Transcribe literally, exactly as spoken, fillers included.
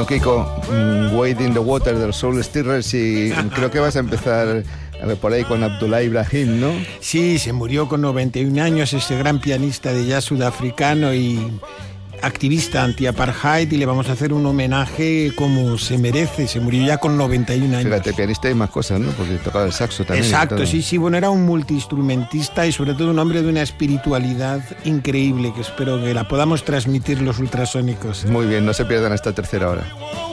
Bueno, Kiko, um, Wade in the Water de los Soul Stirrers, y creo que vas a empezar a ver por ahí con Abdullah Ibrahim, ¿no? Sí, se murió con noventa y un años, ese gran pianista de jazz sudafricano y activista anti-apartheid, y le vamos a hacer un homenaje como se merece. Se murió ya con noventa y un años. Fíjate, pianista y más cosas, ¿no? Porque tocaba el saxo también. Exacto, sí, sí. Bueno, era un multiinstrumentista y sobre todo un hombre de una espiritualidad increíble, que espero que la podamos transmitir los ultrasónicos. Muy bien, no se pierdan esta tercera hora.